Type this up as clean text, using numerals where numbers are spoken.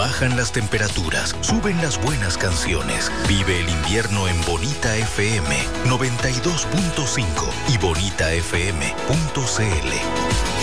Bajan las temperaturas, suben las buenas canciones. Vive el invierno en Bonita FM 92.5 y bonitafm.cl.